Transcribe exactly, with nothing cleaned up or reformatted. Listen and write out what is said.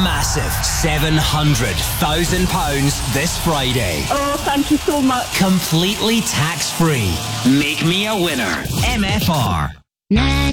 massive seven hundred thousand pounds this Friday. Oh, thank you so much. Completely tax-free. Make me a winner. M F R.